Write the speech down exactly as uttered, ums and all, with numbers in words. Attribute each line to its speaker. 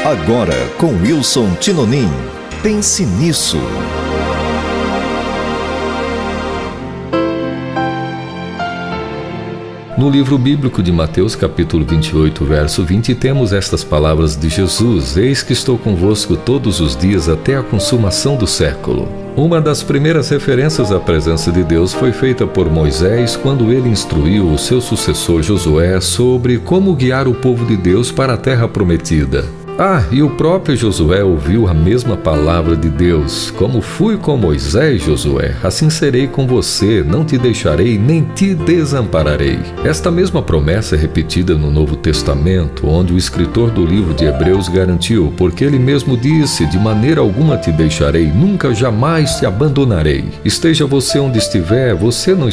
Speaker 1: Agora, com Wilson Tinonim. Pense nisso.
Speaker 2: No livro bíblico de Mateus, capítulo vinte e oito, verso vinte, temos estas palavras de Jesus: Eis que estou convosco todos os dias até a consumação do século. Uma das primeiras referências à presença de Deus foi feita por Moisés quando ele instruiu o seu sucessor Josué sobre como guiar o povo de Deus para a terra prometida. Ah, e o próprio Josué ouviu a mesma palavra de Deus: como fui com Moisés, Josué, assim serei com você, não te deixarei nem te desampararei. Esta mesma promessa é repetida no Novo Testamento, onde o escritor do livro de Hebreus garantiu, porque ele mesmo disse: de maneira alguma te deixarei, nunca jamais te abandonarei. Esteja você onde estiver, você não